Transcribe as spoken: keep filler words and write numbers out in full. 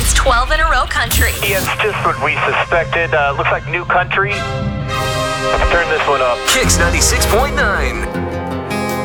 It's twelve in a row country. Yeah, it's just what we suspected. Uh, looks like new country. Let's turn this one up. Kicks ninety-six point nine.